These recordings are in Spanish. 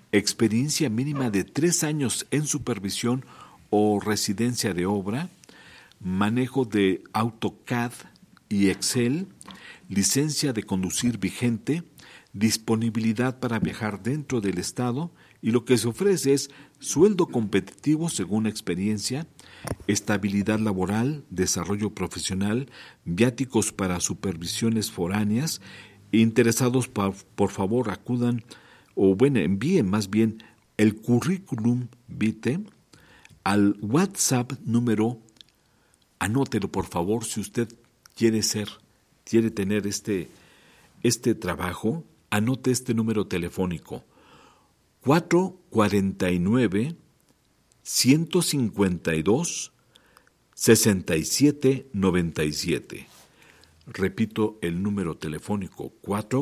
experiencia mínima de 3 años en supervisión o residencia de obra, manejo de AutoCAD y Excel, licencia de conducir vigente, disponibilidad para viajar dentro del estado, y lo que se ofrece es sueldo competitivo según experiencia, estabilidad laboral, desarrollo profesional, viáticos para supervisiones foráneas. Interesados, por favor, acudan envíen más bien el currículum vitae al WhatsApp número, anótelo por favor, si usted quiere tener este trabajo, anote este número telefónico: 449-152-6797. Repito el número telefónico: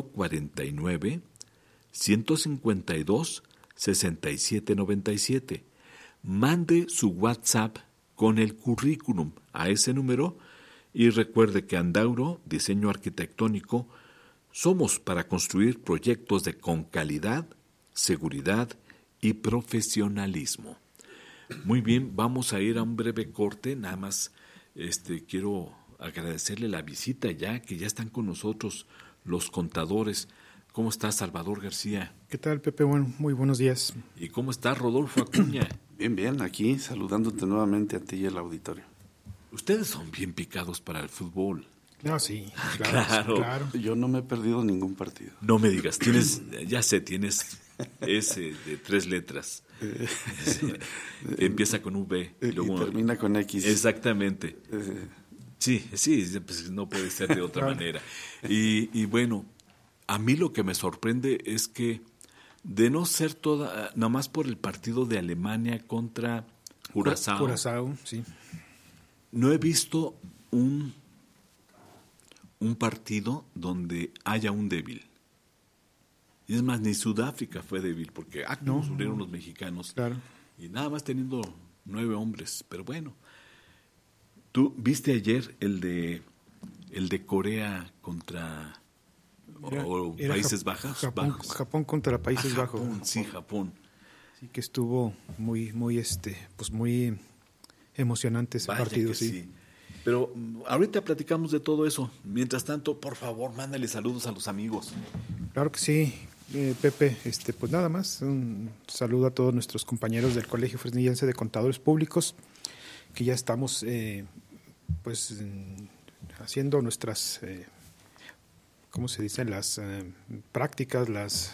449-152-6797. Mande su WhatsApp con el currículum a ese número y recuerde que Andauro Diseño Arquitectónico somos para construir proyectos con calidad, seguridad y profesionalismo. Muy bien, vamos a ir a un breve corte. Nada más quiero agradecerle la visita que ya están con nosotros los contadores. ¿Cómo está Salvador García? ¿Qué tal, Pepe? Bueno, muy buenos días. ¿Y cómo está Rodolfo Acuña? Bien, aquí saludándote nuevamente a ti y al auditorio. Ustedes son bien picados para el fútbol. No, sí, claro. Yo no me he perdido ningún partido. No me digas, tienes ese de 3 letras. Empieza con V y termina con X. Exactamente. Sí, pues no puede ser de otra manera. Y bueno, a mí lo que me sorprende es que de no ser nada más por el partido de Alemania contra Curazao, sí. No he visto un partido donde haya un débil. Y es más, ni Sudáfrica fue débil, porque nos unieron los mexicanos. Claro. Y nada más teniendo 9 hombres. Pero bueno, ¿tú viste ayer el de Corea contra Países Bajos? Japón contra Países Bajos. Sí, Japón. Sí, que estuvo muy emocionante ese partido, sí. Pero ahorita platicamos de todo eso. Mientras tanto, por favor, mándale saludos a los amigos. Claro que sí, Pepe. Pues nada más, un saludo a todos nuestros compañeros del Colegio Fresnillense de Contadores Públicos, que ya estamos haciendo nuestras, ¿cómo se dice? Las prácticas,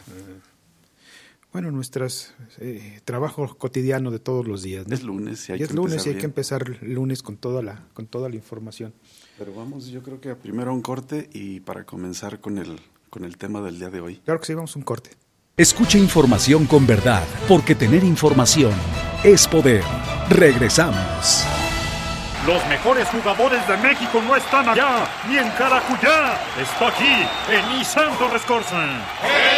nuestras trabajo cotidiano de todos los días, ¿no? Es lunes y hay que empezar el lunes con toda la información. Pero vamos, yo creo que primero a un corte y para comenzar con el tema del día de hoy. Claro que sí, vamos a un corte. Escucha información con verdad, porque tener información es poder. Regresamos. Los mejores jugadores de México no están allá, ni en Caracuyá. Está aquí, en Nissan Torres Corsa. ¿En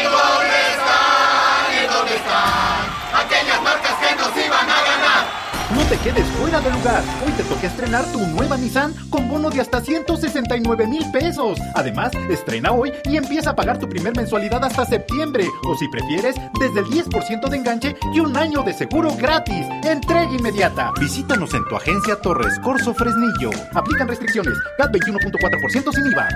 dónde están aquellas marcas que nos iban a ganar? No te quedes fuera de lugar. Hoy te toca estrenar tu nueva Nissan con bono de hasta 169,000 pesos. Además, estrena hoy y empieza a pagar tu primer mensualidad hasta septiembre. O si prefieres, desde el 10% de enganche y 1 año de seguro gratis. Entrega inmediata. Visítanos en tu agencia Torres Corso Fresnillo. Aplican restricciones. CAT 21.4% sin IVA.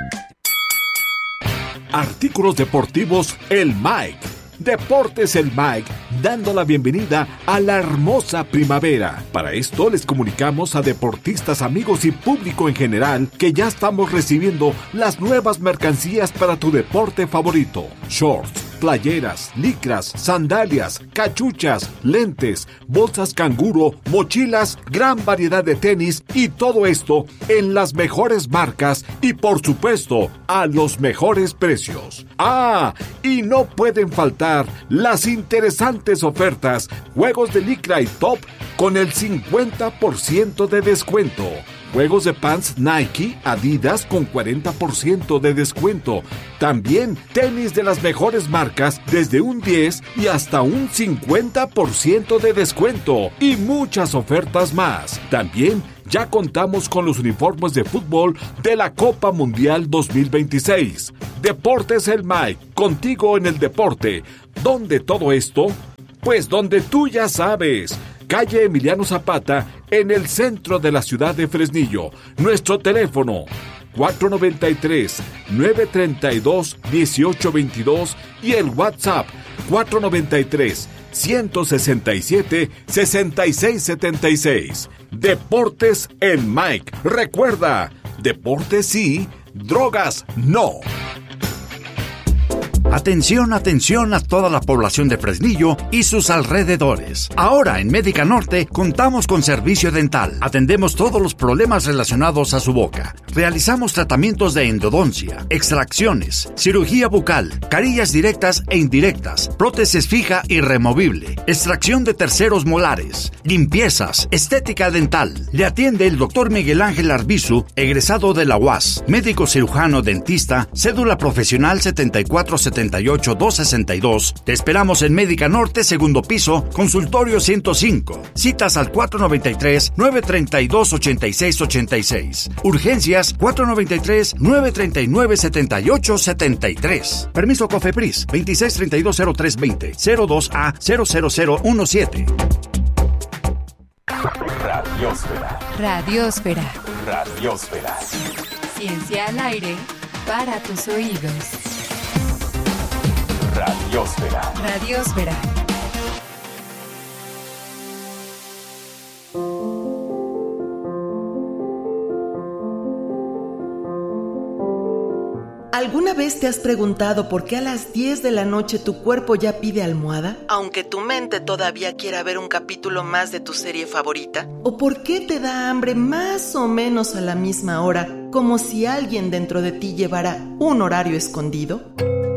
Artículos deportivos El Mike. Deportes El Mike, dando la bienvenida a la hermosa primavera. Para esto les comunicamos a deportistas, amigos y público en general que ya estamos recibiendo las nuevas mercancías para tu deporte favorito. Shorts, playeras, licras, sandalias, cachuchas, lentes, bolsas canguro, mochilas, gran variedad de tenis y todo esto en las mejores marcas y por supuesto a los mejores precios. Y no pueden faltar las interesantes ofertas, juegos de licra y top con el 50% de descuento. Juegos de pants Nike, Adidas con 40% de descuento. También tenis de las mejores marcas desde un 10 y hasta un 50% de descuento. Y muchas ofertas más. También ya contamos con los uniformes de fútbol de la Copa Mundial 2026. Deportes El Mike, contigo en el deporte, donde todo esto Pues donde tú ya sabes. Calle Emiliano Zapata, en el centro de la ciudad de Fresnillo. Nuestro teléfono 493-932-1822 y el WhatsApp 493-167-6676. Deportes en Mike. Recuerda, deportes sí, drogas no. Atención, atención a toda la población de Fresnillo y sus alrededores. Ahora en Médica Norte contamos con servicio dental. Atendemos todos los problemas relacionados a su boca. Realizamos tratamientos de endodoncia, extracciones, cirugía bucal, carillas directas e indirectas, prótesis fija y removible, extracción de terceros molares, limpiezas, estética dental. Le atiende el Dr. Miguel Ángel Arbizu, egresado de la UAS, médico cirujano dentista, cédula profesional 7478-262. Te esperamos en Médica Norte, segundo piso, consultorio 105. Citas al 493-932-8686. Urgencias 493-939-7873. Permiso COFEPRIS 26320320 02A00017. Radiosfera. Radiosfera. Radiosfera. Ciencia al aire para tus oídos. Radiosfera. Radiosfera. ¿Alguna vez te has preguntado por qué a las 10 de la noche tu cuerpo ya pide almohada, aunque tu mente todavía quiera ver un capítulo más de tu serie favorita? ¿O por qué te da hambre más o menos a la misma hora, como si alguien dentro de ti llevara un horario escondido?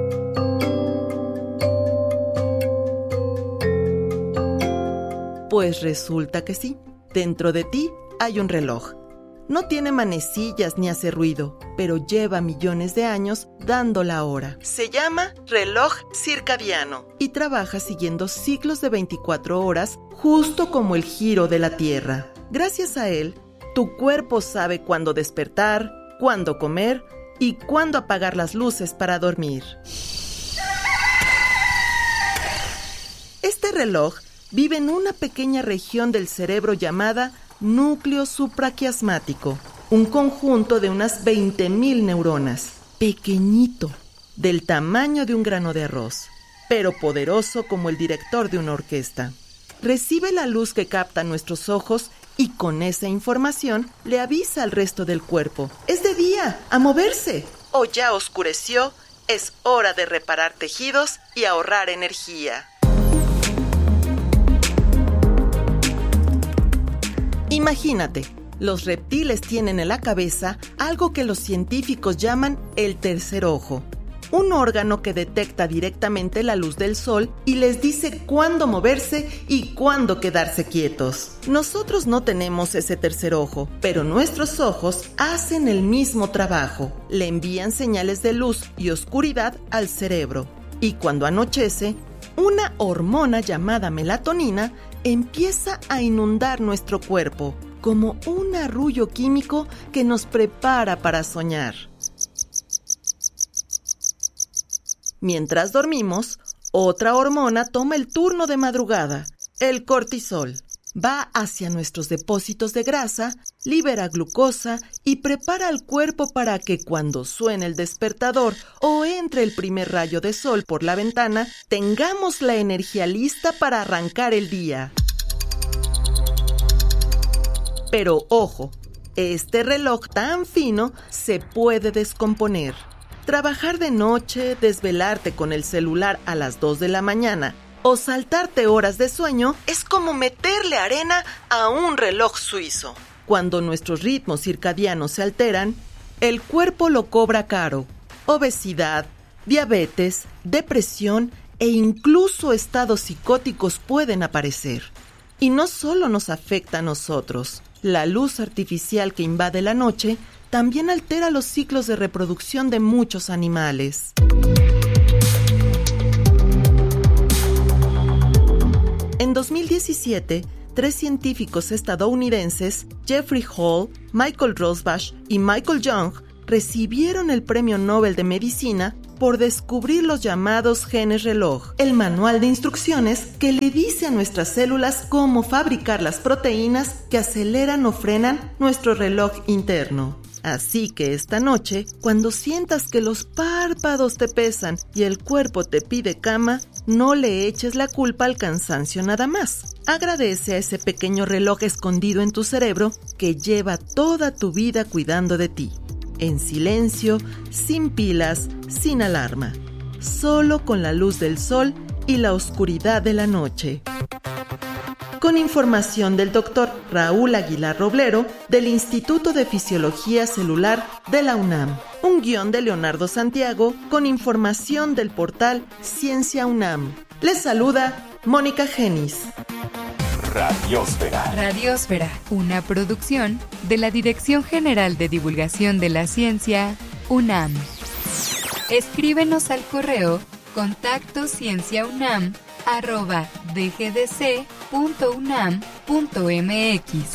Pues resulta que sí, dentro de ti hay un reloj. No tiene manecillas ni hace ruido, pero lleva millones de años dando la hora. Se llama reloj circadiano y trabaja siguiendo ciclos de 24 horas, justo como el giro de la Tierra. Gracias a él, tu cuerpo sabe cuándo despertar, cuándo comer y cuándo apagar las luces para dormir. Este reloj vive en una pequeña región del cerebro llamada núcleo supraquiasmático, un conjunto de unas 20,000 neuronas, pequeñito, del tamaño de un grano de arroz, pero poderoso como el director de una orquesta. Recibe la luz que captan nuestros ojos y con esa información le avisa al resto del cuerpo: es de día, a moverse, o ya oscureció, es hora de reparar tejidos y ahorrar energía. Imagínate, los reptiles tienen en la cabeza algo que los científicos llaman el tercer ojo, un órgano que detecta directamente la luz del sol y les dice cuándo moverse y cuándo quedarse quietos. Nosotros no tenemos ese tercer ojo, pero nuestros ojos hacen el mismo trabajo. Le envían señales de luz y oscuridad al cerebro. Y cuando anochece, una hormona llamada melatonina empieza a inundar nuestro cuerpo, como un arrullo químico que nos prepara para soñar. Mientras dormimos, otra hormona toma el turno de madrugada, el cortisol. Va hacia nuestros depósitos de grasa, libera glucosa y prepara al cuerpo para que cuando suene el despertador o entre el primer rayo de sol por la ventana, tengamos la energía lista para arrancar el día. Pero ojo, este reloj tan fino se puede descomponer. Trabajar de noche, desvelarte con el celular a las 2 de la mañana o saltarte horas de sueño es como meterle arena a un reloj suizo. Cuando nuestros ritmos circadianos se alteran, el cuerpo lo cobra caro. Obesidad, diabetes, depresión e incluso estados psicóticos pueden aparecer. Y no solo nos afecta a nosotros. La luz artificial que invade la noche también altera los ciclos de reproducción de muchos animales. En 2017, 3 científicos estadounidenses, Jeffrey Hall, Michael Rosbash y Michael Young, recibieron el Premio Nobel de Medicina por descubrir los llamados genes reloj, el manual de instrucciones que le dice a nuestras células cómo fabricar las proteínas que aceleran o frenan nuestro reloj interno. Así que esta noche, cuando sientas que los párpados te pesan y el cuerpo te pide cama, no le eches la culpa al cansancio nada más. Agradece a ese pequeño reloj escondido en tu cerebro que lleva toda tu vida cuidando de ti. En silencio, sin pilas, sin alarma. Solo con la luz del sol y la oscuridad de la noche. Con información del Dr. Raúl Aguilar Roblero del Instituto de Fisiología Celular de la UNAM. Un guión de Leonardo Santiago con información del portal Ciencia UNAM. Les saluda Mónica Genis. Radiósfera. Radiósfera, una producción de la Dirección General de Divulgación de la Ciencia, UNAM. Escríbenos al correo contactoscienciaunam@dgdc.unam.mx.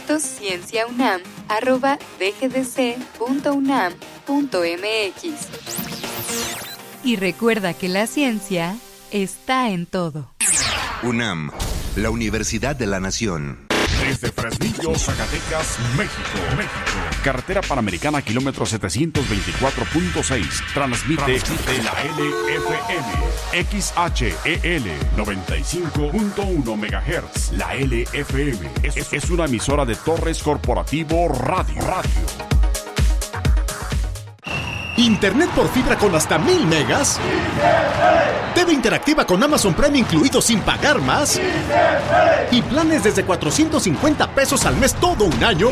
contactoscienciaunam@dgdc.unam.mx. Y recuerda que la ciencia está en todo. UNAM, la Universidad de la Nación. Desde Fresnillo, Zacatecas, México. Carretera Panamericana, kilómetro 724.6. Transmite la LFM. XHEL 95.1 MHz. La LFM es una emisora de Torres Corporativo Radio. ¿Internet por fibra con hasta 1000 megas? ¿TV interactiva con Amazon Prime incluido sin pagar más? ¿Y planes desde 450 pesos al mes todo un año?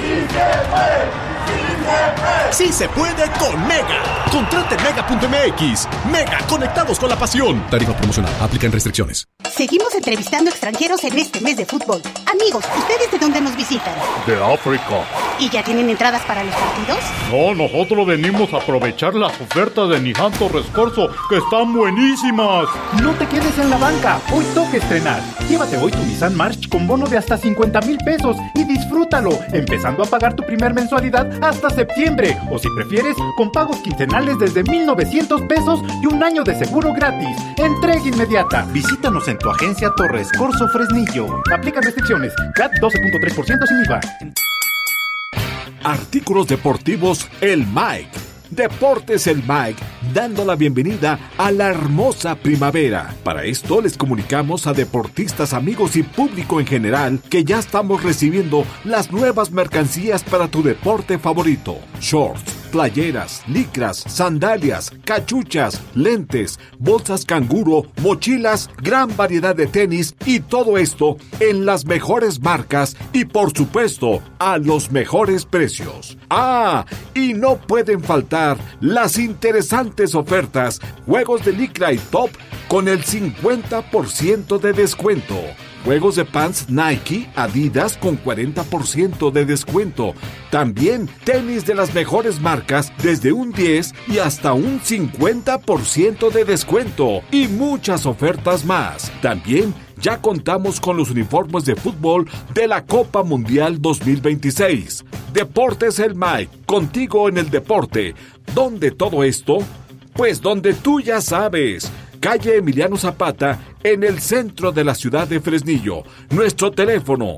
¡Sí se puede con Mega! Contrate Mega.mx. Mega, conectados con la pasión. Tarifa promocional. Aplican restricciones. Seguimos entrevistando extranjeros en este mes de fútbol. Amigos, ¿ustedes de dónde nos visitan? De África. ¿Y ya tienen entradas para los partidos? No, nosotros venimos a aprovechar las ofertas de Nissan Torres Corso, que están buenísimas. No te quedes en la banca, hoy toca estrenar. Llévate hoy tu Nissan March con bono de hasta 50,000 pesos y disfrútalo, empezando a pagar tu primer mensualidad hasta septiembre. O si prefieres, con pagos quincenales desde 1,900 pesos y un año de seguro gratis. Entrega inmediata. Visítanos en tu agencia Torres Corso Fresnillo. Aplican restricciones. CAT 12.3% sin IVA. Artículos deportivos El Mike. Deportes El Mike, dando la bienvenida a la hermosa primavera. Para esto les comunicamos a deportistas, amigos y público en general que ya estamos recibiendo las nuevas mercancías para tu deporte favorito. Shorts, playeras, licras, sandalias, cachuchas, lentes, bolsas canguro, mochilas, gran variedad de tenis y todo esto en las mejores marcas y por supuesto a los mejores precios. ¡Ah! Y no pueden faltar las interesantes ofertas, juegos de licra y top con el 50% de descuento. Juegos de pants Nike, Adidas con 40% de descuento. También tenis de las mejores marcas desde un 10 y hasta un 50% de descuento. Y muchas ofertas más. También ya contamos con los uniformes de fútbol de la Copa Mundial 2026. Deportes El Mike, contigo en el deporte. ¿Dónde todo esto? Pues donde tú ya sabes. Calle Emiliano Zapata, en el centro de la ciudad de Fresnillo. Nuestro teléfono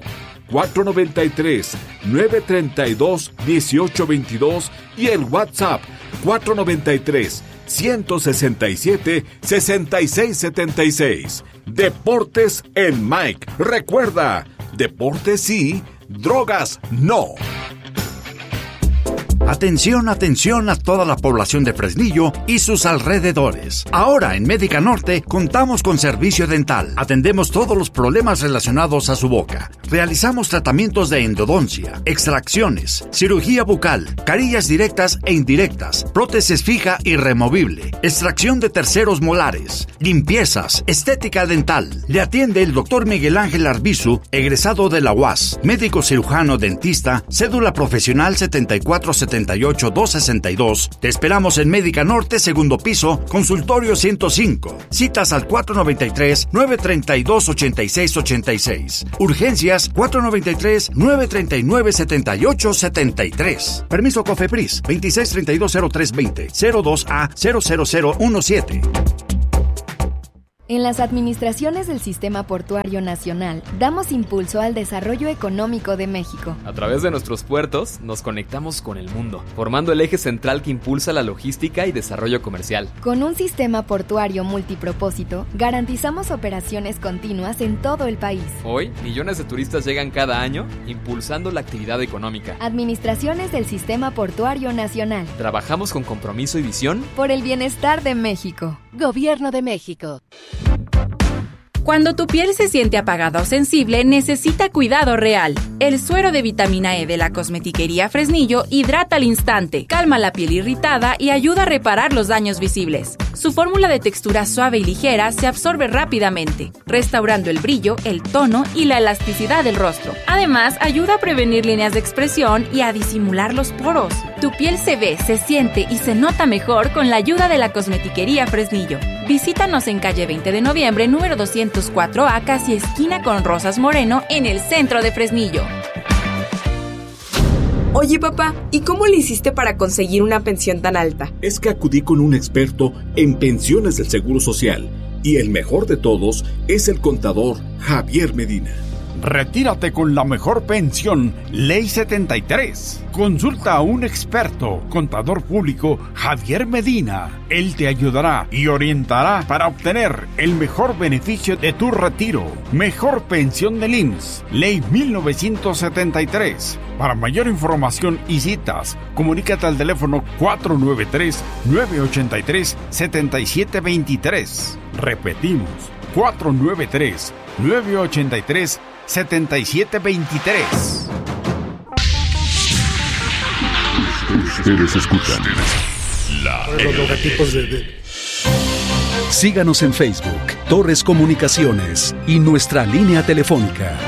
493-932-1822 y el WhatsApp 493-167-6676. Deportes El Mike. Recuerda, deportes sí, drogas no. Atención, atención a toda la población de Fresnillo y sus alrededores. Ahora en Médica Norte contamos con servicio dental. Atendemos todos los problemas relacionados a su boca. Realizamos tratamientos de endodoncia, extracciones, cirugía bucal, carillas directas e indirectas, prótesis fija y removible, extracción de terceros molares, limpiezas, estética dental. Le atiende el Dr. Miguel Ángel Arbizu, egresado de la UAS, médico cirujano dentista, cédula profesional 7475 492-262. Te esperamos en Médica Norte, segundo piso, consultorio 105. Citas al 493-932-8686. Urgencias 493-939-7873. Permiso COFEPRIS 26320320 02A 00017. En las administraciones del Sistema Portuario Nacional, damos impulso al desarrollo económico de México. A través de nuestros puertos, nos conectamos con el mundo, formando el eje central que impulsa la logística y desarrollo comercial. Con un sistema portuario multipropósito, garantizamos operaciones continuas en todo el país. Hoy, millones de turistas llegan cada año, impulsando la actividad económica. Administraciones del Sistema Portuario Nacional. Trabajamos con compromiso y visión por el bienestar de México. Gobierno de México. Cuando tu piel se siente apagada o sensible, necesita cuidado real. El suero de vitamina E de la Cosmetiquería Fresnillo hidrata al instante, calma la piel irritada y ayuda a reparar los daños visibles. Su fórmula de textura suave y ligera se absorbe rápidamente, restaurando el brillo, el tono y la elasticidad del rostro. Además, ayuda a prevenir líneas de expresión y a disimular los poros. Tu piel se ve, se siente y se nota mejor con la ayuda de la Cosmetiquería Fresnillo. Visítanos en calle 20 de noviembre, número 204A, casi esquina con Rosas Moreno, en el centro de Fresnillo. Oye, papá, ¿y cómo le hiciste para conseguir una pensión tan alta? Es que acudí con un experto en pensiones del Seguro Social, y el mejor de todos es el contador Javier Medina. Retírate con la mejor pensión, Ley 73. Consulta a un experto, contador público Javier Medina. Él te ayudará y orientará para obtener el mejor beneficio de tu retiro. Mejor pensión del IMSS, Ley 1973. Para mayor información y citas, comunícate al teléfono 493-983-7723. Repetimos, 493-983-7723. Ustedes escuchan los logotipos de... Síganos en Facebook, Torres Comunicaciones, y nuestra línea telefónica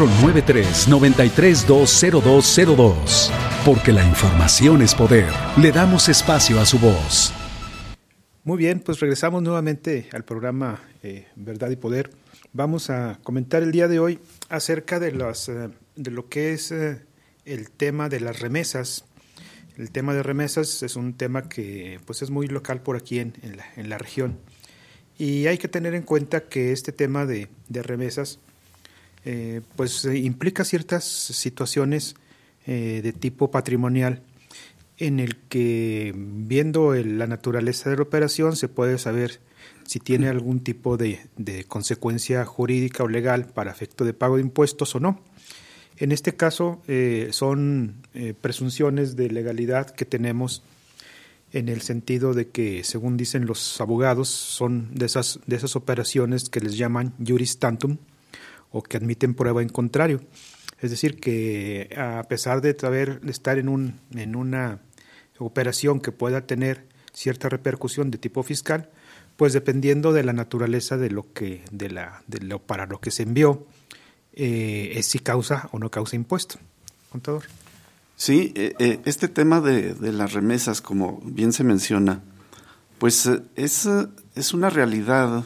493-9320202. Porque la información es poder. Le damos espacio a su voz. Muy bien, pues regresamos nuevamente al programa Verdad y Poder. Vamos a comentar el día de hoy acerca de lo que es el tema de las remesas. El tema de remesas es un tema que pues es muy local por aquí en la región. Y hay que tener en cuenta que este tema de remesas pues implica ciertas situaciones de tipo patrimonial, en el que, viendo la naturaleza de la operación, se puede saber si tiene algún tipo de consecuencia jurídica o legal para efecto de pago de impuestos o no. En este caso son presunciones de legalidad que tenemos, en el sentido de que, según dicen los abogados, son de esas operaciones que les llaman juris tantum, o que admiten prueba en contrario. Es decir, que a pesar de estar en una operación que pueda tener cierta repercusión de tipo fiscal, pues dependiendo de la naturaleza de lo para lo que se envió, es si causa o no causa impuesto. Contador. Sí, este tema de las remesas, como bien se menciona, pues es una realidad,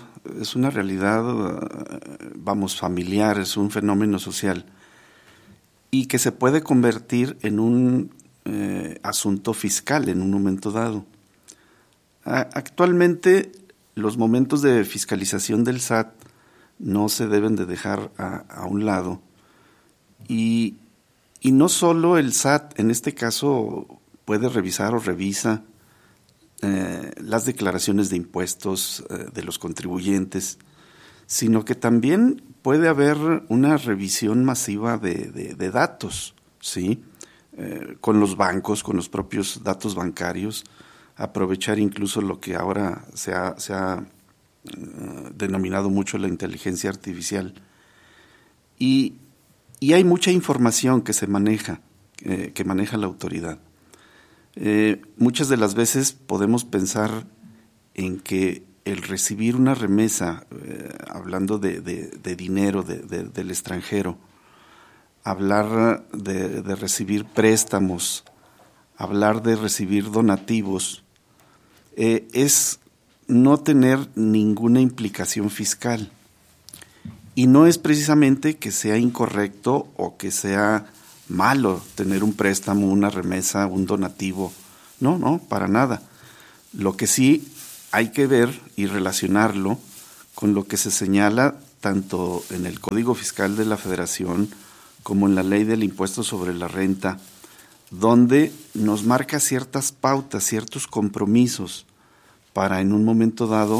vamos, familiar, es un fenómeno social, y que se puede convertir en un asunto fiscal en un momento dado. Actualmente, los momentos de fiscalización del SAT no se deben de dejar a un lado, y no solo el SAT, en este caso, puede revisar o revisa las declaraciones de impuestos de los contribuyentes, sino que también puede haber una revisión masiva de datos, ¿sí? Con los bancos, con los propios datos bancarios, aprovechar incluso lo que ahora se ha denominado mucho la inteligencia artificial. Y hay mucha información que se maneja, que maneja la autoridad. Muchas de las veces podemos pensar en que el recibir una remesa, hablando de dinero del extranjero, hablar de recibir préstamos, hablar de recibir donativos es no tener ninguna implicación fiscal. Y no es precisamente que sea incorrecto o que sea malo tener un préstamo, una remesa, un donativo. No, para nada. Lo que sí hay que ver y relacionarlo con lo que se señala tanto en el Código Fiscal de la Federación como en la Ley del Impuesto sobre la Renta, donde nos marca ciertas pautas, ciertos compromisos para en un momento dado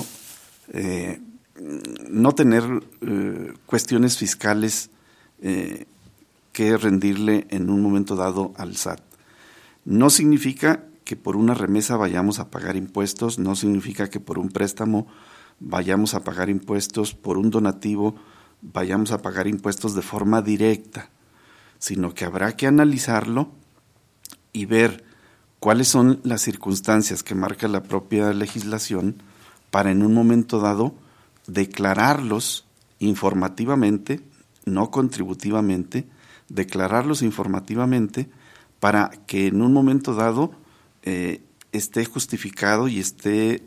no tener cuestiones fiscales que rendirle en un momento dado al SAT. No significa que por una remesa vayamos a pagar impuestos, no significa que por un préstamo vayamos a pagar impuestos, por un donativo vayamos a pagar impuestos de forma directa, sino que habrá que analizarlo y ver cuáles son las circunstancias que marca la propia legislación para en un momento dado declararlos informativamente, no contributivamente, declararlos informativamente para que en un momento dado esté justificado y esté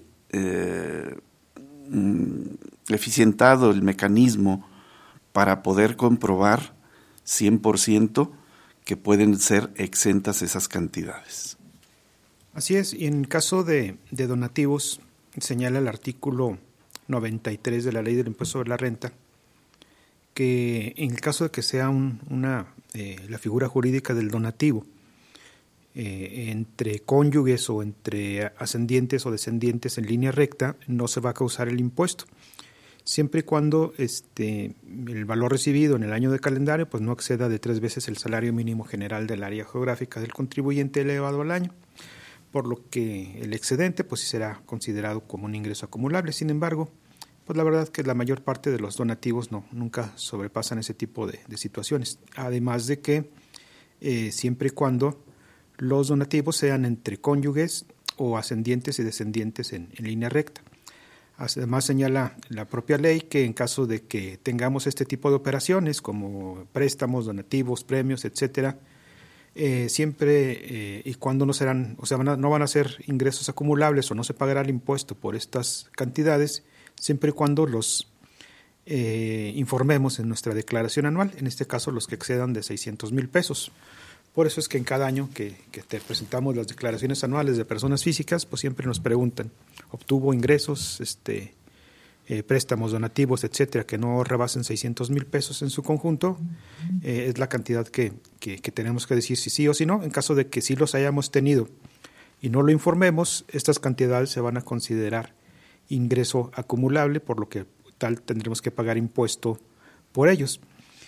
eficientado el mecanismo para poder comprobar 100% que pueden ser exentas esas cantidades. Así es, y en caso de donativos, señala el artículo 93 de la Ley del Impuesto sobre la Renta, que en el caso de que sea la figura jurídica del donativo, entre cónyuges o entre ascendientes o descendientes en línea recta, no se va a causar el impuesto, siempre y cuando el valor recibido en el año de calendario pues no exceda de 3 veces el salario mínimo general del área geográfica del contribuyente elevado al año, por lo que el excedente pues sí será considerado como un ingreso acumulable. Sin embargo, pues la verdad es que la mayor parte de los donativos nunca sobrepasan ese tipo de situaciones, además de que siempre y cuando los donativos sean entre cónyuges o ascendientes y descendientes en línea recta. Además señala la propia ley que en caso de que tengamos este tipo de operaciones como préstamos, donativos, premios, etcétera, siempre y cuando no serán, o sea, no van a ser ingresos acumulables o no se pagará el impuesto por estas cantidades, siempre y cuando los informemos en nuestra declaración anual, en este caso los que excedan de 600,000 pesos. Por eso es que en cada año que te presentamos las declaraciones anuales de personas físicas, pues siempre nos preguntan, ¿obtuvo ingresos, préstamos, donativos, etcétera, que no rebasen 600,000 pesos en su conjunto? Es la cantidad que tenemos que decir si sí o si no. En caso de que sí los hayamos tenido y no lo informemos, estas cantidades se van a considerar ingreso acumulable, por lo que tal tendremos que pagar impuesto por ellos.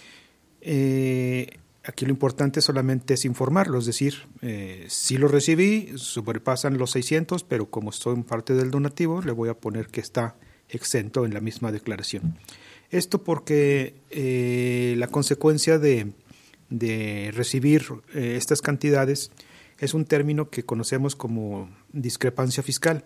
Aquí lo importante solamente es informarlo, es decir, si lo recibí, sobrepasan los 600, pero como estoy en parte del donativo, le voy a poner que está exento en la misma declaración. Esto porque la consecuencia de recibir estas cantidades es un término que conocemos como discrepancia fiscal.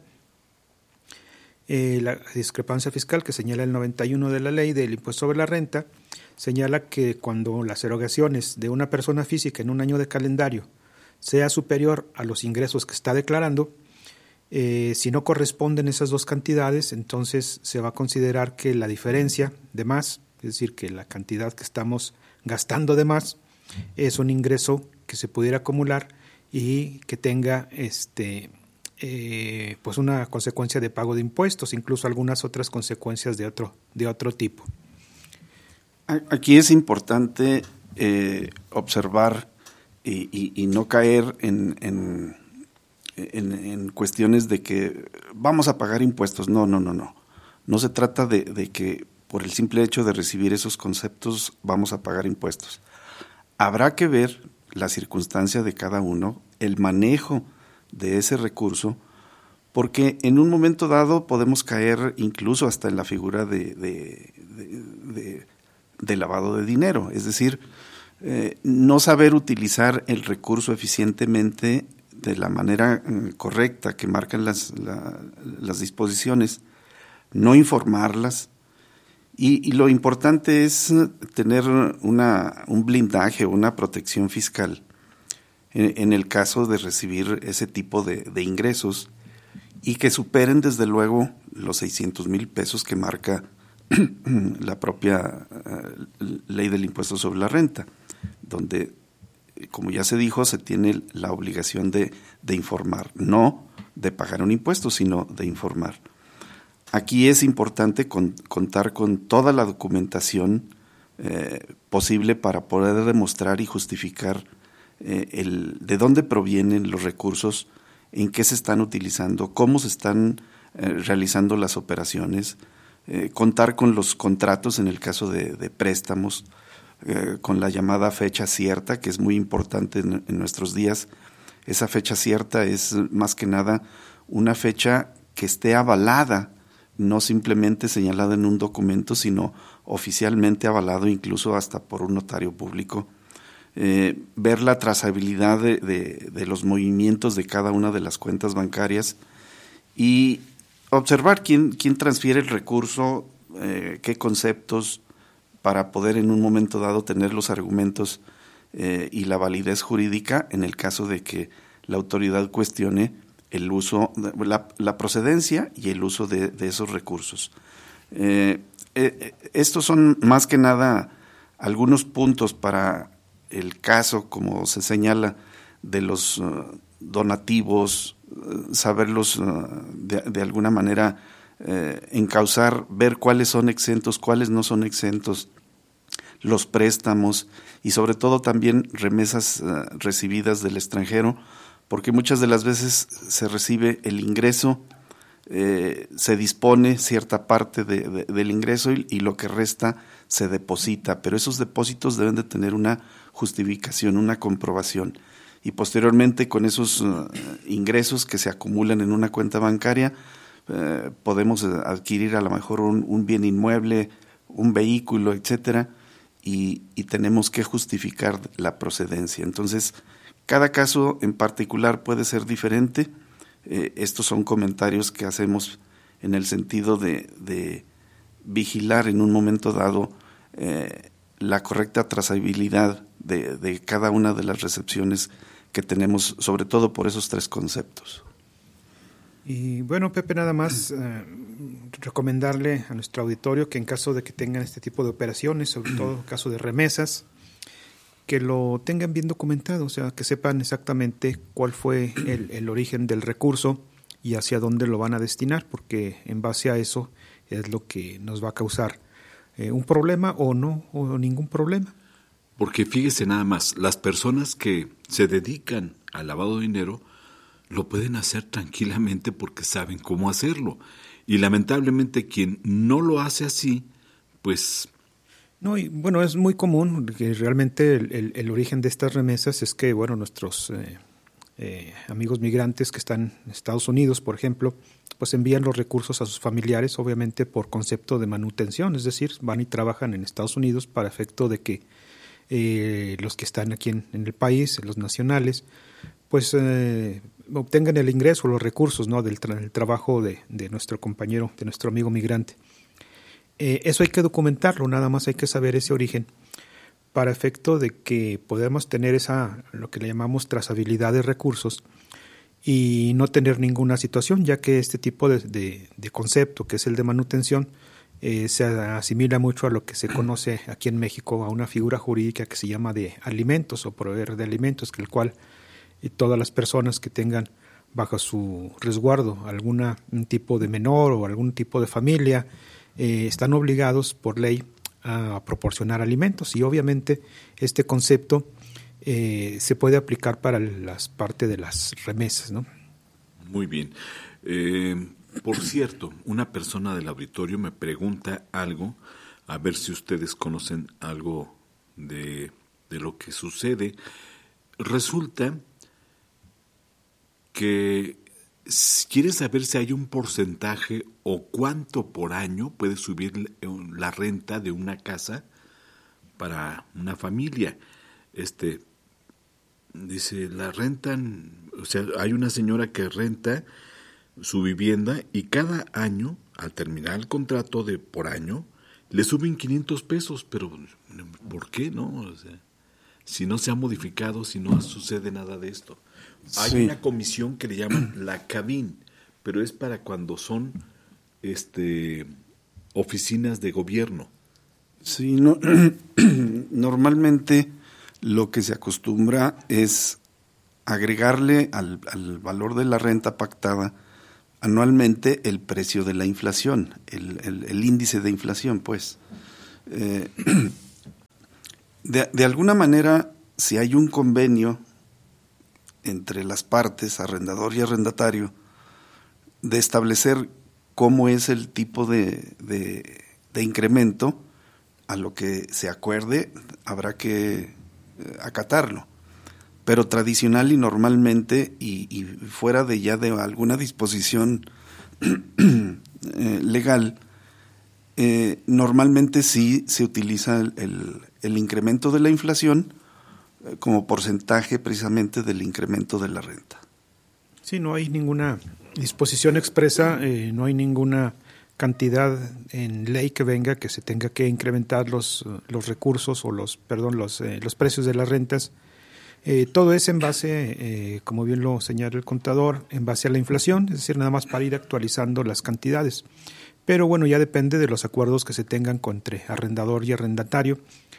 La discrepancia fiscal que señala el 91 de la Ley del Impuesto sobre la Renta señala que cuando las erogaciones de una persona física en un año de calendario sea superior a los ingresos que está declarando, si no corresponden esas dos cantidades, entonces se va a considerar que la diferencia de más, es decir, que la cantidad que estamos gastando de más, es un ingreso que se pudiera acumular y que tenga pues una consecuencia de pago de impuestos, incluso algunas otras consecuencias de otro tipo. Aquí es importante observar y no caer en cuestiones de que vamos a pagar impuestos. No. No se trata de que por el simple hecho de recibir esos conceptos vamos a pagar impuestos. Habrá que ver la circunstancia de cada uno, el manejo de ese recurso, porque en un momento dado podemos caer incluso hasta en la figura de lavado de dinero, es decir, no saber utilizar el recurso eficientemente de la manera correcta que marcan las disposiciones, no informarlas, y lo importante es tener un blindaje, una protección fiscal, en el caso de recibir ese tipo de ingresos y que superen desde luego los 600,000 pesos que marca la propia ley del impuesto sobre la renta, donde, como ya se dijo, se tiene la obligación de informar, no de pagar un impuesto, sino de informar. Aquí es importante contar con toda la documentación posible para poder demostrar y justificar de dónde provienen los recursos, en qué se están utilizando, cómo se están realizando las operaciones, contar con los contratos en el caso de préstamos, con la llamada fecha cierta, que es muy importante en nuestros días. Esa fecha cierta es más que nada una fecha que esté avalada, no simplemente señalada en un documento, sino oficialmente avalado incluso hasta por un notario público. Ver la trazabilidad de los movimientos de cada una de las cuentas bancarias y observar quién transfiere el recurso, qué conceptos, para poder en un momento dado tener los argumentos y la validez jurídica en el caso de que la autoridad cuestione el uso, la procedencia y el uso de esos recursos. Estos son más que nada algunos puntos para el caso, como se señala, de los donativos, saberlos de alguna manera encauzar, ver cuáles son exentos, cuáles no son exentos, los préstamos y sobre todo también remesas recibidas del extranjero, porque muchas de las veces se recibe el ingreso, se dispone cierta parte del ingreso y lo que resta se deposita, pero esos depósitos deben de tener una justificación, una comprobación, y posteriormente con esos ingresos que se acumulan en una cuenta bancaria podemos adquirir a lo mejor un bien inmueble, un vehículo, etcétera, y tenemos que justificar la procedencia. Entonces, cada caso en particular puede ser diferente. Estos son comentarios que hacemos en el sentido de vigilar en un momento dado la correcta trazabilidad de cada una de las recepciones que tenemos, sobre todo por esos tres conceptos. Y bueno, Pepe, nada más recomendarle a nuestro auditorio que en caso de que tengan este tipo de operaciones, sobre todo en caso de remesas, que lo tengan bien documentado, o sea, que sepan exactamente cuál fue el origen del recurso y hacia dónde lo van a destinar, porque en base a eso es lo que nos va a causar un problema o no, o ningún problema. Porque fíjese nada más, las personas que se dedican al lavado de dinero lo pueden hacer tranquilamente porque saben cómo hacerlo. Y lamentablemente quien no lo hace así, pues... No, y bueno, es muy común que realmente el origen de estas remesas es que, bueno, nuestros amigos migrantes que están en Estados Unidos, por ejemplo, pues envían los recursos a sus familiares, obviamente por concepto de manutención, es decir, van y trabajan en Estados Unidos para efecto de que los que están aquí en el país, los nacionales, pues obtengan el ingreso, los recursos, ¿no?, del trabajo de nuestro compañero, de nuestro amigo migrante. Eso hay que documentarlo, nada más hay que saber ese origen para efecto de que podamos tener lo que le llamamos trazabilidad de recursos y no tener ninguna situación, ya que este tipo de concepto, que es el de manutención, se asimila mucho a lo que se conoce aquí en México, a una figura jurídica que se llama de alimentos o proveedor de alimentos, que el cual todas las personas que tengan bajo su resguardo algún tipo de menor o algún tipo de familia están obligados por ley a proporcionar alimentos, y obviamente este concepto se puede aplicar para las partes de las remesas, ¿no? Muy bien. Por cierto, una persona del auditorio me pregunta algo, a ver si ustedes conocen algo de lo que sucede. Resulta que quiere saber si hay un porcentaje o cuánto por año puede subir la renta de una casa para una familia. Dice, la rentan, o sea, hay una señora que renta su vivienda y cada año, al terminar el contrato por año, le suben 500 pesos, pero ¿por qué no? O sea, si no se ha modificado, si no sucede nada de esto. Hay una comisión que le llaman la CABIN, pero es para cuando son oficinas de gobierno. Sí, no, normalmente lo que se acostumbra es agregarle al valor de la renta pactada anualmente el precio de la inflación, el índice de inflación, pues. De alguna manera, si hay un convenio entre las partes, arrendador y arrendatario, de establecer cómo es el tipo de incremento, a lo que se acuerde, habrá que acatarlo. Pero tradicional y normalmente, y fuera de ya de alguna disposición legal, normalmente sí se utiliza el incremento de la inflación como porcentaje precisamente del incremento de la renta. Sí, no hay ninguna disposición expresa, no hay ninguna cantidad en ley que venga que se tenga que incrementar los recursos o los precios de las rentas. Todo es en base, como bien lo señala el contador, en base a la inflación, es decir, nada más para ir actualizando las cantidades. Pero bueno, ya depende de los acuerdos que se tengan entre arrendador y arrendatario.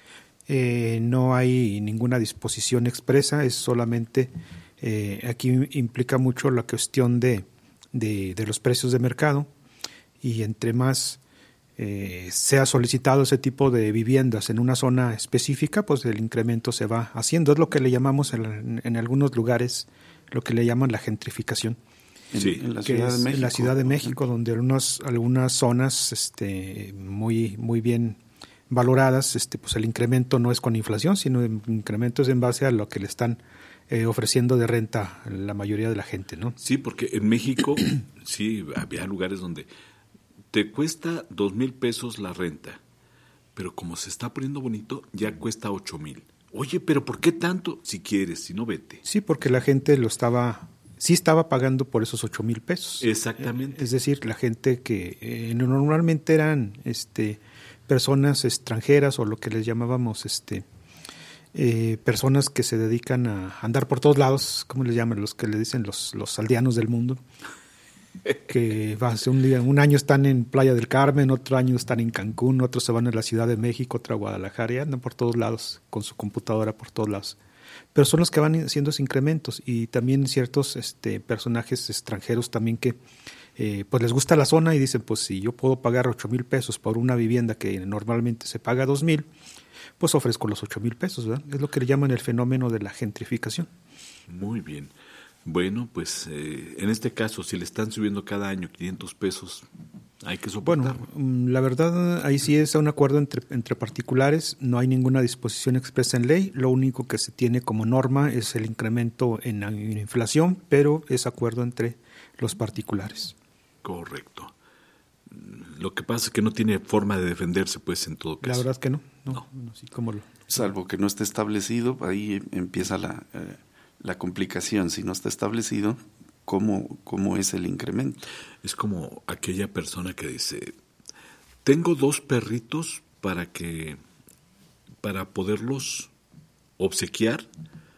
No hay ninguna disposición expresa, es solamente, aquí implica mucho la cuestión de los precios de mercado, y entre más sea solicitado ese tipo de viviendas en una zona específica, pues el incremento se va haciendo. Es lo que le llamamos en algunos lugares, lo que le llaman la gentrificación. Sí, en la Ciudad de México. En la Ciudad de México, donde algunas zonas muy, muy bien valoradas, pues el incremento no es con inflación, sino el incremento es en base a lo que le están ofreciendo de renta la mayoría de la gente, ¿no? Sí, porque en México sí había lugares donde te cuesta 2,000 pesos la renta, pero como se está poniendo bonito, ya cuesta 8,000. Oye, pero ¿por qué tanto? Si quieres, si no, vete. Sí, porque la gente estaba pagando por esos 8,000 pesos. Exactamente. Es decir, la gente que normalmente eran personas extranjeras, o lo que les llamábamos personas que se dedican a andar por todos lados, ¿cómo les llaman? Los que le dicen los aldeanos del mundo. Que un año están en Playa del Carmen, otro año están en Cancún, otros se van a la Ciudad de México, otro a Guadalajara, y andan por todos lados con su computadora por todos lados. Pero son los que van haciendo esos incrementos, y también ciertos personajes extranjeros también que pues les gusta la zona y dicen, pues si yo puedo pagar 8,000 pesos por una vivienda que normalmente se paga 2,000, pues ofrezco los 8,000 pesos, ¿verdad? Es lo que le llaman el fenómeno de la gentrificación. Muy bien. Bueno, pues en este caso, si le están subiendo cada año 500 pesos, hay que soportarlo. Bueno, la verdad, ahí sí es un acuerdo entre particulares, no hay ninguna disposición expresa en ley, lo único que se tiene como norma es el incremento en la inflación, pero es acuerdo entre los particulares. Correcto. Lo que pasa es que no tiene forma de defenderse, pues, en todo caso. La verdad que no. Sí, salvo que no esté establecido, ahí empieza la complicación. Si no está establecido, ¿cómo es el incremento? Es como aquella persona que dice, tengo 2 perritos para poderlos obsequiar,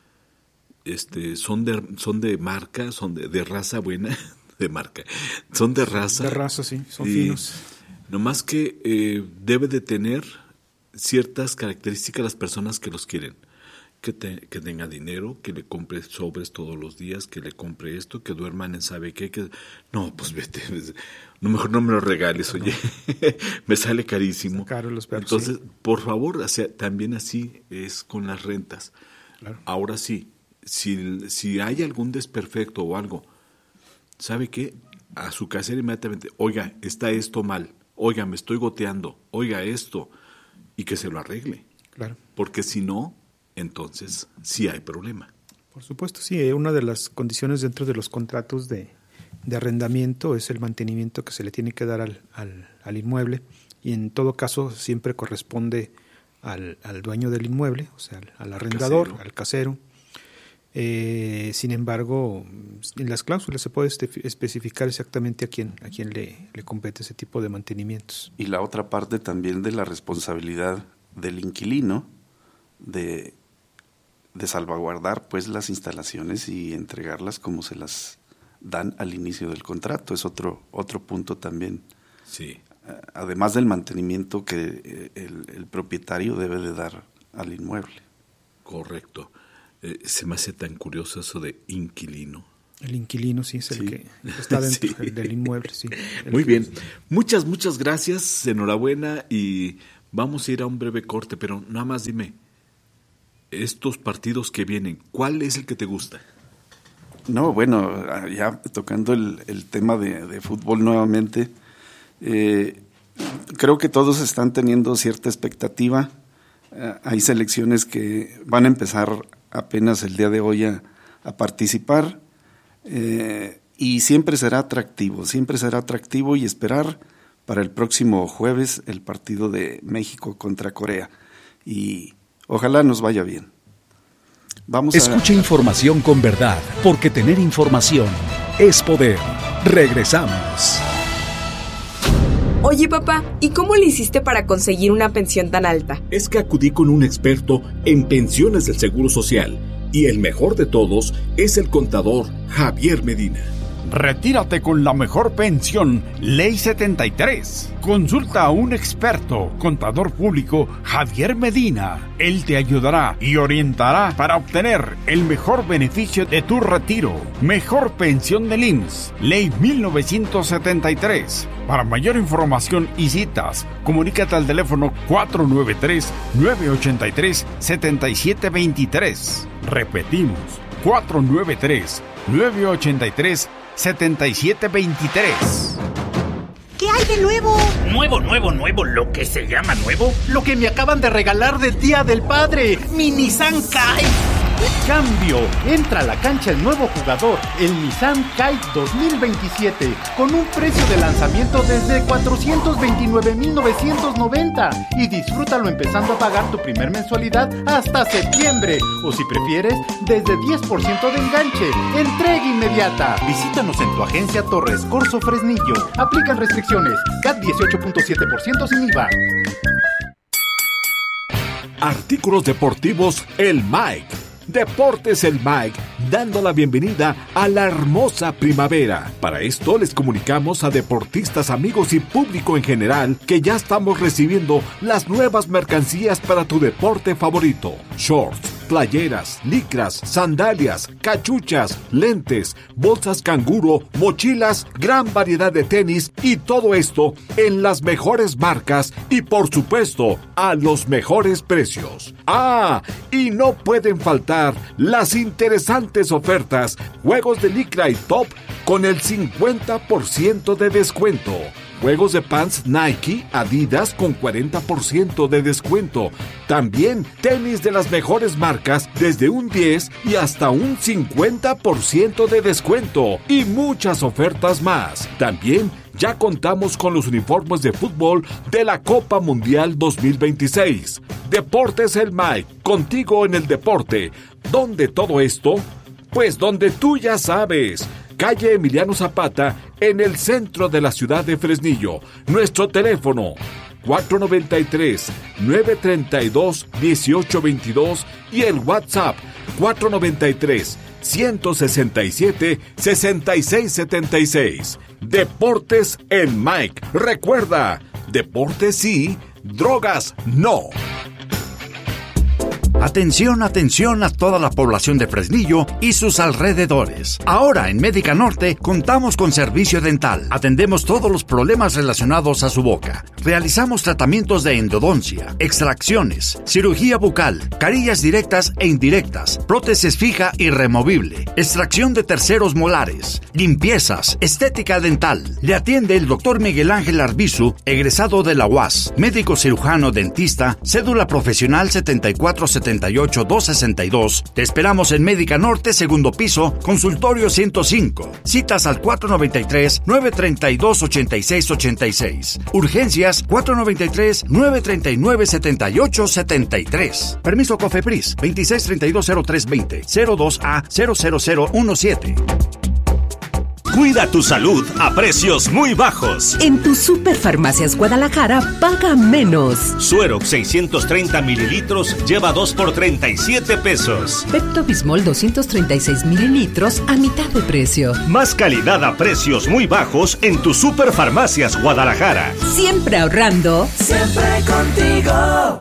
son de marca, son de raza buena, de marca, son de raza. De raza, sí, son finos. Nomás que debe de tener ciertas características las personas que los quieren. Que tenga dinero, que le compre sobres todos los días, que le compre esto, que duerman en sabe qué, no, pues vete, mejor no me lo regales, oye, me sale carísimo. Caro los perros. Entonces, sí. Por favor, también así es con las rentas. Claro. Ahora sí, si hay algún desperfecto o algo, ¿sabe qué? A su casera inmediatamente, oiga, está esto mal, oiga, me estoy goteando, oiga esto, y que se lo arregle. Claro. Porque si no, entonces sí hay problema. Por supuesto, sí. Una de las condiciones dentro de los contratos de arrendamiento es el mantenimiento que se le tiene que dar al inmueble, y en todo caso siempre corresponde al dueño del inmueble, o sea, al arrendador, al casero. Sin embargo, en las cláusulas se puede especificar exactamente a quién le compete ese tipo de mantenimientos. Y la otra parte también de la responsabilidad del inquilino de salvaguardar pues las instalaciones y entregarlas como se las dan al inicio del contrato. Es otro punto también. Sí. Además del mantenimiento que el propietario debe de dar al inmueble. Correcto. Se me hace tan curioso eso de inquilino. El inquilino, sí, es el que está dentro del inmueble, sí. Muy bien. Muchas gracias, enhorabuena, y vamos a ir a un breve corte, pero nada más dime, estos partidos que vienen, ¿cuál es el que te gusta? No, bueno, ya tocando el tema de fútbol nuevamente, creo que todos están teniendo cierta expectativa. Hay selecciones que van a empezar apenas el día de hoy a participar, y siempre será atractivo y esperar para el próximo jueves el partido de México contra Corea, y ojalá nos vaya bien. Escucha información con verdad, porque tener información es poder. Regresamos. Oye, papá, ¿y cómo le hiciste para conseguir una pensión tan alta? Es que acudí con un experto en pensiones del Seguro Social, y el mejor de todos es el contador Javier Medina. Retírate con la mejor pensión, Ley 73. Consulta a un experto, contador público, Javier Medina. Él te ayudará y orientará para obtener el mejor beneficio de tu retiro. Mejor pensión del IMSS, Ley 1973. Para mayor información y citas, comunícate al teléfono 493-983-7723. Repetimos, 493-983-7723. ¿Qué hay de nuevo? Nuevo, lo que se llama nuevo, lo que me acaban de regalar del Día del Padre, mi Nissan Kite. Cambio, entra a la cancha el nuevo jugador, el Nissan Kite 2027, con un precio de lanzamiento desde 429,990 y disfrútalo empezando a pagar tu primer mensualidad hasta septiembre, o si prefieres, desde 10% de enganche, entrega inmediata. Visítanos en tu agencia Torres Corso Fresnillo. Aplican restricciones, CAT 18.7% sin IVA. Artículos deportivos El Mike. Deportes El Mike, dando la bienvenida a la hermosa primavera. Para esto les comunicamos a deportistas, amigos y público en general que ya estamos recibiendo las nuevas mercancías para tu deporte favorito. Shorts, playeras, licras, sandalias, cachuchas, lentes, bolsas canguro, mochilas, gran variedad de tenis, y todo esto en las mejores marcas y por supuesto a los mejores precios. Y no pueden faltar las interesantes ofertas, juegos de licra y top con el 50% de descuento. Juegos de pants Nike, Adidas con 40% de descuento. También tenis de las mejores marcas desde un 10 y hasta un 50% de descuento. Y muchas ofertas más. También ya contamos con los uniformes de fútbol de la Copa Mundial 2026. Deportes El Mike, contigo en el deporte. ¿Dónde todo esto? Pues donde tú ya sabes. Calle Emiliano Zapata, en el centro de la ciudad de Fresnillo. Nuestro teléfono 493-932-1822 y el WhatsApp 493-167-6676. Deportes El Mike. Recuerda, deportes sí, drogas no. Atención a toda la población de Fresnillo y sus alrededores. Ahora en Médica Norte contamos con servicio dental. Atendemos todos los problemas relacionados a su boca. Realizamos tratamientos de endodoncia, extracciones, cirugía bucal, carillas directas e indirectas, prótesis fija y removible, extracción de terceros molares, limpiezas, estética dental. Le atiende el Dr. Miguel Ángel Arbizu, egresado de la UAS, médico cirujano dentista, cédula profesional 7478-262. Te esperamos en Médica Norte, segundo piso, consultorio 105. Citas al 493-932-8686. Urgencias 493-939-7873. Permiso COFEPRIS 26320320 02A 00017. Cuida tu salud a precios muy bajos. En tu Superfarmacias Guadalajara, paga menos. Suerox 630 mililitros lleva 2 por 37 pesos. Pepto-Bismol 236 mililitros a mitad de precio. Más calidad a precios muy bajos en tu Superfarmacias Guadalajara. Siempre ahorrando. Siempre contigo.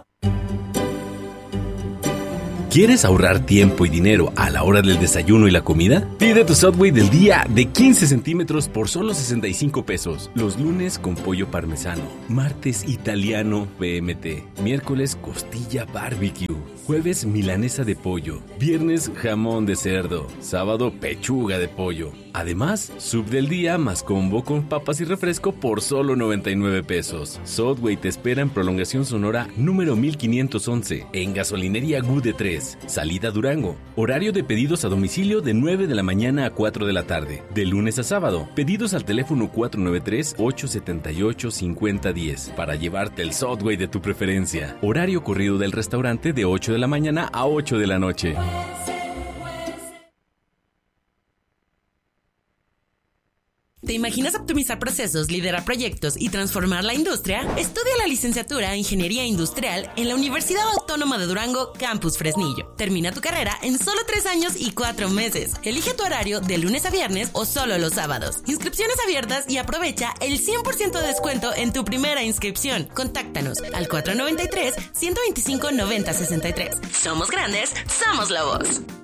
¿Quieres ahorrar tiempo y dinero a la hora del desayuno y la comida? Pide tu Subway del día de 15 centímetros por solo 65 pesos. Los lunes con pollo parmesano, martes italiano PMT, miércoles costilla barbecue, jueves milanesa de pollo, viernes jamón de cerdo, sábado pechuga de pollo. Además, sub del día más combo con papas y refresco por solo 99 pesos. Subway te espera en Prolongación Sonora número 1511, en Gasolinería Gude 3, Salida Durango. Horario de pedidos a domicilio de 9 de la mañana a 4 de la tarde. De lunes a sábado, pedidos al teléfono 493-878-5010 para llevarte el Subway de tu preferencia. Horario corrido del restaurante de 8 de la mañana a 8 de la noche. ¿Te imaginas optimizar procesos, liderar proyectos y transformar la industria? Estudia la licenciatura en Ingeniería Industrial en la Universidad Autónoma de Durango, Campus Fresnillo. Termina tu carrera en solo 3 años y 4 meses. Elige tu horario de lunes a viernes o solo los sábados. Inscripciones abiertas y aprovecha el 100% de descuento en tu primera inscripción. Contáctanos al 493-125-9063. Somos grandes, somos la voz.